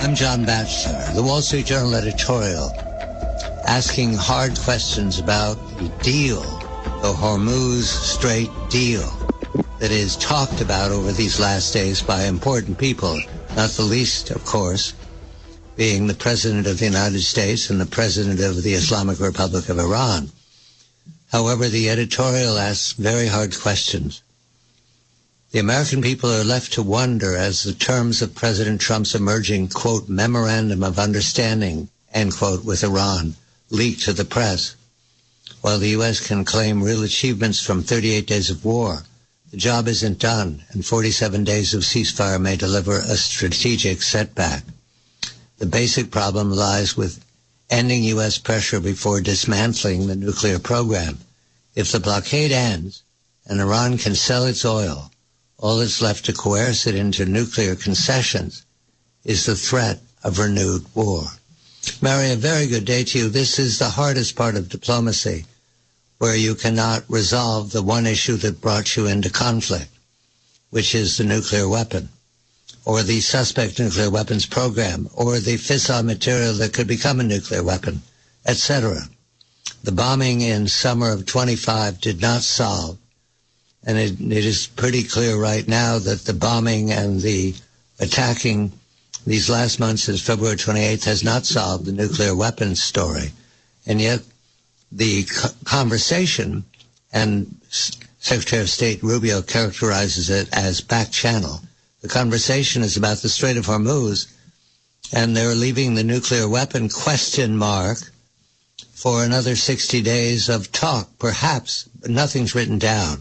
I'm John Batchelor, the Wall Street Journal editorial, asking hard questions about the deal, the Hormuz Strait deal, that is talked about over these last days by important people, not the least, of course, being the President of the United States and the President of the Islamic Republic of Iran. However, the editorial asks very hard questions. The American people are left to wonder as the terms of President Trump's emerging, quote, memorandum of understanding, end quote, with Iran leak to the press. While the U.S. can claim real achievements from 38 days of war, the job isn't done, and 47 days of ceasefire may deliver a strategic setback. The basic problem lies with ending U.S. pressure before dismantling the nuclear program. If the blockade ends and Iran can sell its oil, all that's left to coerce it into nuclear concessions is the threat of renewed war. Mary, a very good day to you. This is the hardest part of diplomacy, where you cannot resolve the one issue that brought you into conflict, which is the nuclear weapon, or the suspect nuclear weapons program, or the fissile material that could become a nuclear weapon, etc. The bombing in summer of 25 did not solve. And it is pretty clear right now that the bombing and the attacking these last months since February 28th has not solved the nuclear weapons story. And yet the conversation, and Secretary of State Rubio characterizes it as back channel, the conversation is about the Strait of Hormuz, and they're leaving the nuclear weapon question mark for another 60 days of talk, perhaps, but nothing's written down.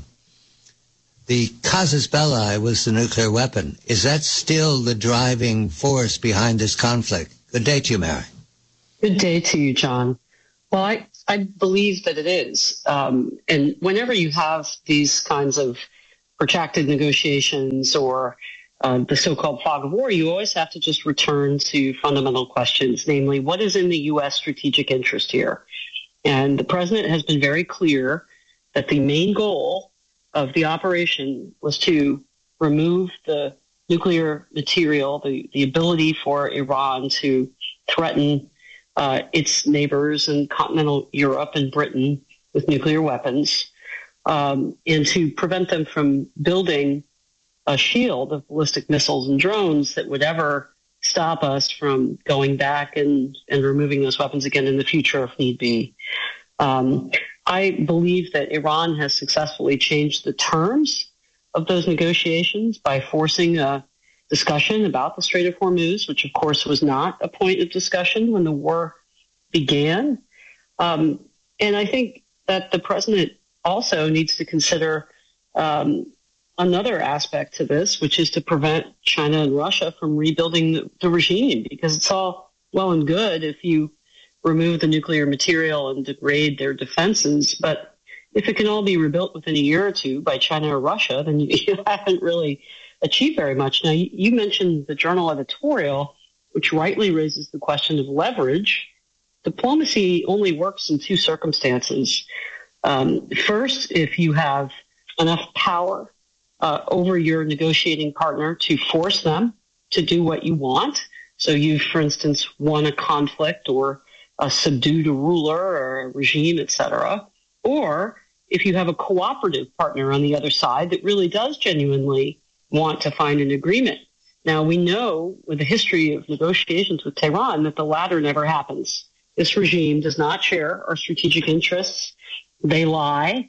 The casus belli was the nuclear weapon. Is that still the driving force behind this conflict? Good day to you, Mary. Good day to you, John. Well, I believe that it is. And whenever you have these kinds of protracted negotiations or the so-called fog of war, you always have to just return to fundamental questions, namely, what is in the U.S. strategic interest here? And the president has been very clear that the main goal of the operation was to remove the nuclear material, the ability for Iran to threaten its neighbors in continental Europe and Britain with nuclear weapons, and to prevent them from building a shield of ballistic missiles and drones that would ever stop us from going back and removing those weapons again in the future if need be. I believe that Iran has successfully changed the terms of those negotiations by forcing a discussion about the Strait of Hormuz, which of course was not a point of discussion when the war began. And I think that the president also needs to consider another aspect to this, which is to prevent China and Russia from rebuilding the regime, because it's all well and good if you remove the nuclear material and degrade their defenses. But if it can all be rebuilt within a year or two by China or Russia, then you haven't really achieved very much. Now, you mentioned the journal editorial, which rightly raises the question of leverage. Diplomacy only works in two circumstances. First, if you have enough power over your negotiating partner to force them to do what you want. So you, for instance, won a conflict or subdued a ruler or a regime, etc. Or if you have a cooperative partner on the other side that really does genuinely want to find an agreement. Now, we know with the history of negotiations with Tehran that the latter never happens. This regime does not share our strategic interests. They lie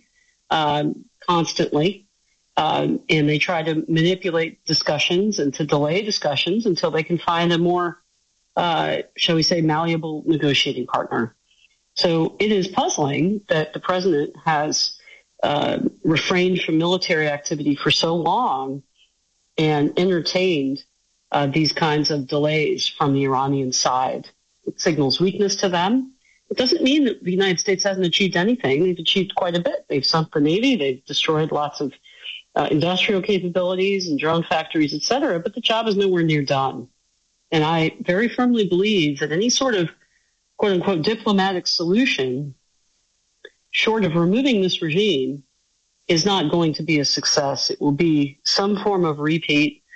constantly, and they try to manipulate discussions and to delay discussions until they can find a more shall we say, malleable negotiating partner. So it is puzzling that the president has refrained from military activity for so long and entertained these kinds of delays from the Iranian side. It signals weakness to them. It doesn't mean that the United States hasn't achieved anything. They've achieved quite a bit. They've sunk the Navy. They've destroyed lots of industrial capabilities and drone factories, et cetera, but the job is nowhere near done. And I very firmly believe that any sort of quote-unquote diplomatic solution, short of removing this regime, is not going to be a success. It will be some form of repeat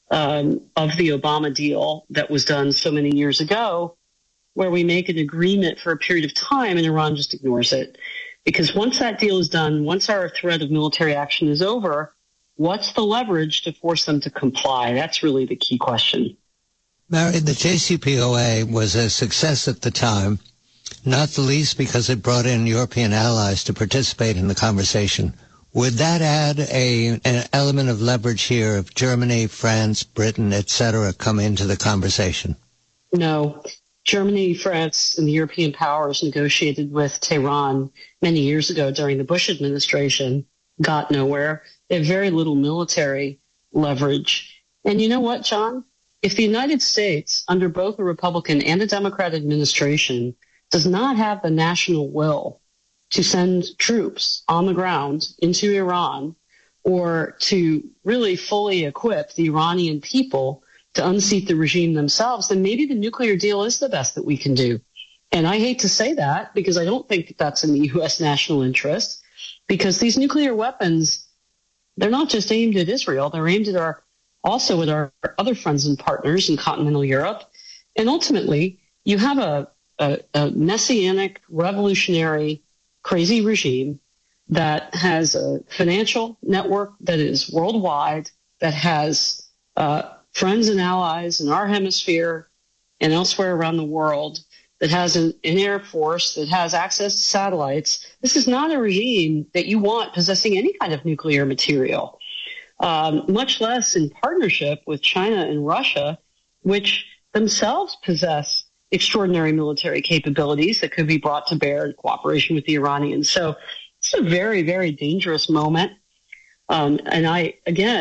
of the Obama deal that was done so many years ago, where we make an agreement for a period of time and Iran just ignores it. Because once that deal is done, once our threat of military action is over, what's the leverage to force them to comply? That's really the key question. Mary, the JCPOA was a success at the time, not the least because it brought in European allies to participate in the conversation. Would that add an element of leverage here if Germany, France, Britain, etc. come into the conversation? No. Germany, France, and the European powers negotiated with Tehran many years ago during the Bush administration, got nowhere. They have very little military leverage. And you know what, John? If the United States, under both a Republican and a Democrat administration, does not have the national will to send troops on the ground into Iran or to really fully equip the Iranian people to unseat the regime themselves, then maybe the nuclear deal is the best that we can do. And I hate to say that because I don't think that that's in the U.S. national interest, because these nuclear weapons, they're not just aimed at Israel. They're aimed at also at our other friends and partners in continental Europe. And ultimately, you have a messianic, revolutionary, crazy regime that has a financial network that is worldwide, that has friends and allies in our hemisphere and elsewhere around the world, that has an air force, that has access to satellites. This is not a regime that you want possessing any kind of nuclear material, much less in partnership with China and Russia, which themselves possess extraordinary military capabilities that could be brought to bear in cooperation with the Iranians. So it's a very, very dangerous moment. And I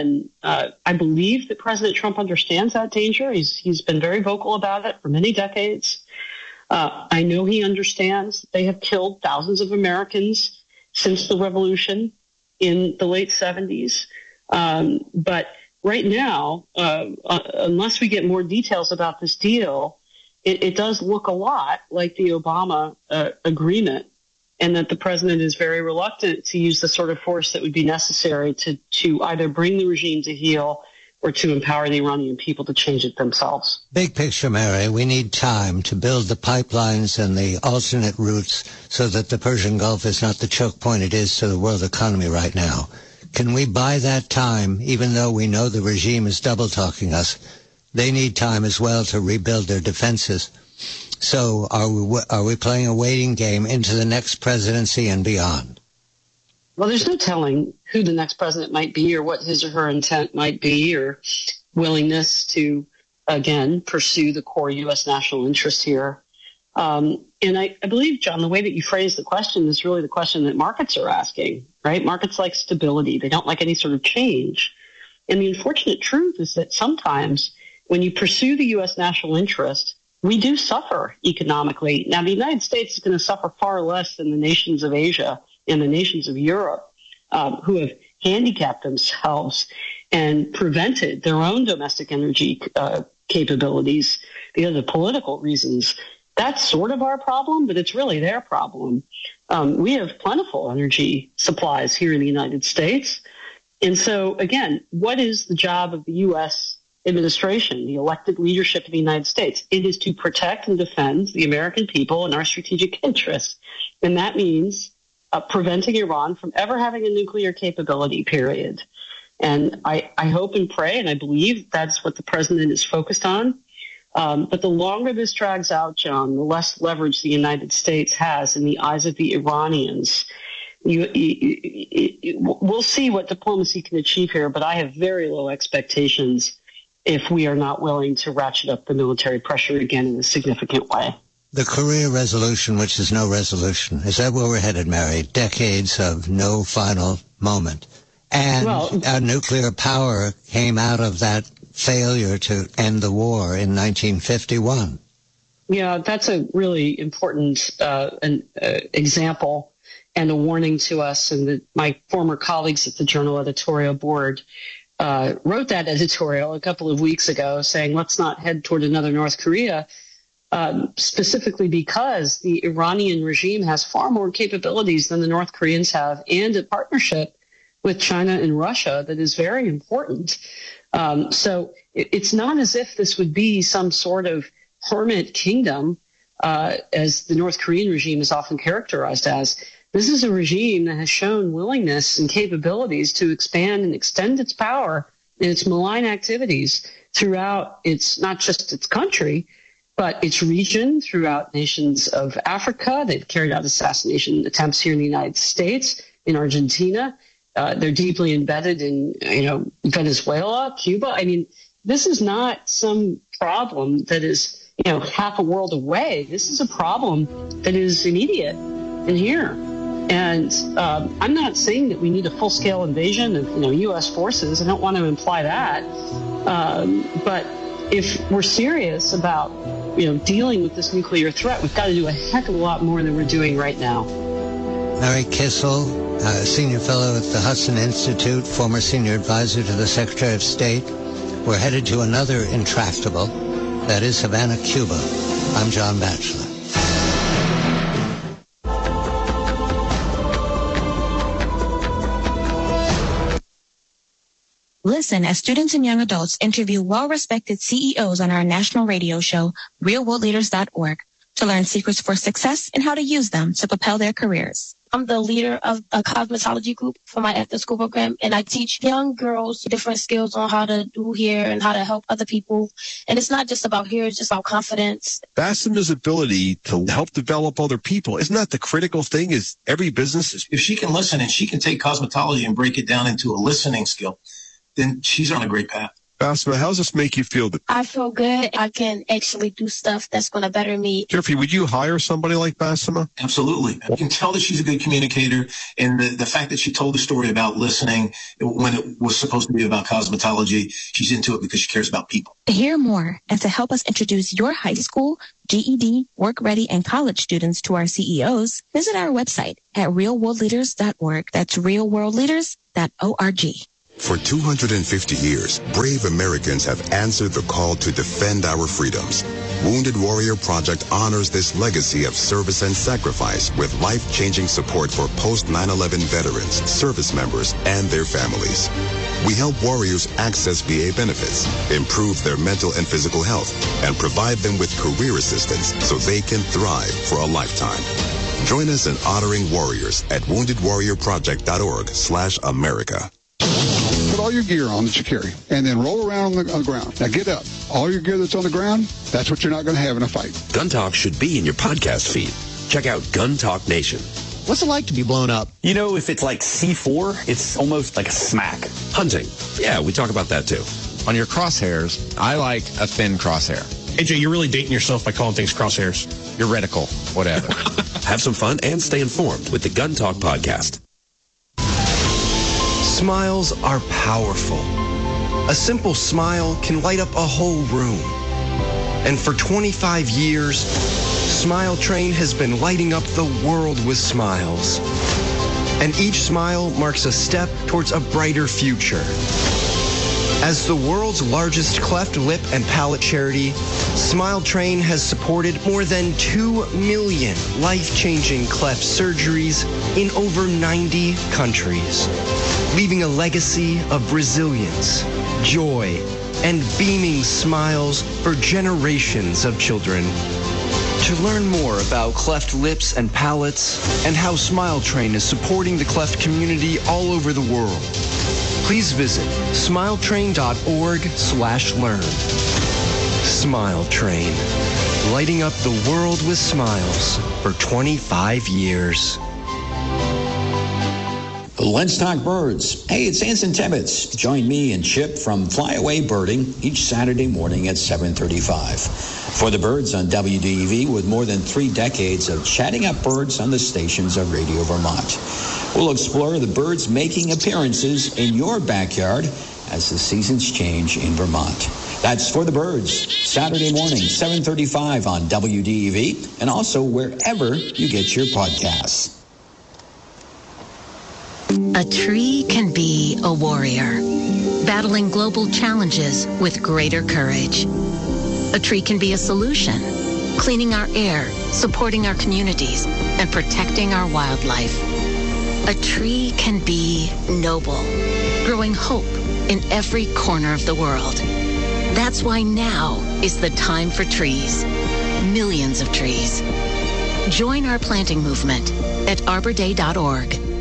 believe that President Trump understands that danger. He's been very vocal about it for many decades. I know he understands they have killed thousands of Americans since the revolution in the late 70s. But right now, unless we get more details about this deal, it does look a lot like the Obama agreement, and that the president is very reluctant to use the sort of force that would be necessary to either bring the regime to heel or to empower the Iranian people to change it themselves. Big picture, Mary, we need time to build the pipelines and the alternate routes so that the Persian Gulf is not the choke point it is to the world economy right now. Can we buy that time, even though we know the regime is double-talking us? They need time as well to rebuild their defenses. So are we playing a waiting game into the next presidency and beyond? Well, there's no telling who the next president might be or what his or her intent might be or willingness to, again, pursue the core U.S. national interest here. And I believe, John, the way that you phrase the question is really the question that markets are asking, right? Markets like stability. They don't like any sort of change. And the unfortunate truth is that sometimes when you pursue the U.S. national interest, we do suffer economically. Now, the United States is going to suffer far less than the nations of Asia and the nations of Europe, who have handicapped themselves and prevented their own domestic energy capabilities because of political reasons. That's sort of our problem, but it's really their problem. We have plentiful energy supplies here in the United States. And so, again, what is the job of the U.S. administration, the elected leadership of the United States? It is to protect and defend the American people and our strategic interests. And that means preventing Iran from ever having a nuclear capability, period. And I hope and pray, and I believe that's what the president is focused on. But the longer this drags out, John, the less leverage the United States has in the eyes of the Iranians. We'll see what diplomacy can achieve here, but I have very low expectations if we are not willing to ratchet up the military pressure again in a significant way. The Korea resolution, which is no resolution, is that where we're headed, Mary? Decades of no final moment. And our nuclear power came out of that failure to end the war in 1951. Yeah, that's a really important example and a warning to us. And my former colleagues at the Journal editorial board wrote that editorial a couple of weeks ago saying, let's not head toward another North Korea, specifically because the Iranian regime has far more capabilities than the North Koreans have, and a partnership with China and Russia that is very important. So it's not as if this would be some sort of hermit kingdom, as the North Korean regime is often characterized as. This is a regime that has shown willingness and capabilities to expand and extend its power and its malign activities throughout not just its country, but its region, throughout nations of Africa. They've carried out assassination attempts here in the United States, in Argentina. They're deeply embedded in, Venezuela, Cuba. I mean, this is not some problem that is, half a world away. This is a problem that is immediate and here. And I'm not saying that we need a full-scale invasion of, U.S. forces. I don't want to imply that. But if we're serious about, dealing with this nuclear threat, we've got to do a heck of a lot more than we're doing right now. Larry Kissel, senior fellow at the Hudson Institute, former senior advisor to the Secretary of State. We're headed to another intractable, that is Havana, Cuba. I'm John Batchelor. Listen as students and young adults interview well-respected CEOs on our national radio show, realworldleaders.org, to learn secrets for success and how to use them to propel their careers. I'm the leader of a cosmetology group for my after-school program, and I teach young girls different skills on how to do hair and how to help other people. And it's not just about hair, it's just about confidence. Bassema's ability to help develop other people, isn't that the critical thing? Is every business is... If she can listen and she can take cosmetology and break it down into a listening skill, then she's on a great path. Bassema, how does this make you feel? I feel good. I can actually do stuff that's going to better me. Jeffrey, would you hire somebody like Bassema? Absolutely. You can tell that she's a good communicator. And the fact that she told the story about listening when it was supposed to be about cosmetology, she's into it because she cares about people. To hear more and to help us introduce your high school, GED, work-ready, and college students to our CEOs, visit our website at realworldleaders.org. That's realworldleaders.org. For 250 years, brave Americans have answered the call to defend our freedoms. Wounded Warrior Project honors this legacy of service and sacrifice with life-changing support for post-9/11 veterans, service members, and their families. We help warriors access VA benefits, improve their mental and physical health, and provide them with career assistance so they can thrive for a lifetime. Join us in honoring warriors at woundedwarriorproject.org/America. Put all your gear on that you carry, and then roll around on the ground. Now get up. All your gear that's on the ground, that's what you're not going to have in a fight. Gun Talk should be in your podcast feed. Check out Gun Talk Nation. What's it like to be blown up? If it's like C4, it's almost like a smack. Hunting. Yeah, we talk about that too. On your crosshairs, I like a thin crosshair. AJ, you're really dating yourself by calling things crosshairs. Your reticle, whatever. Have some fun and stay informed with the Gun Talk podcast. Smiles are powerful. A simple smile can light up a whole room. And for 25 years, Smile Train has been lighting up the world with smiles. And each smile marks a step towards a brighter future. As the world's largest cleft lip and palate charity, Smile Train has supported more than 2 million life-changing cleft surgeries in over 90 countries, leaving a legacy of resilience, joy, and beaming smiles for generations of children. To learn more about cleft lips and palates and how Smile Train is supporting the cleft community all over the world, please visit smiletrain.org/learn. Smile Train, lighting up the world with smiles for 25 years. Let's talk birds. Hey, it's Anson Tibbetts. Join me and Chip from Flyaway Birding each Saturday morning at 7:35. For the birds on WDEV, with more than 3 decades of chatting up birds on the stations of Radio Vermont. We'll explore the birds making appearances in your backyard as the seasons change in Vermont. That's For the Birds, Saturday morning, 7:35 on WDEV, and also wherever you get your podcasts. A tree can be a warrior, battling global challenges with greater courage. A tree can be a solution, cleaning our air, supporting our communities, and protecting our wildlife. A tree can be noble, growing hope in every corner of the world. That's why now is the time for trees. Millions of trees. Join our planting movement at arborday.org.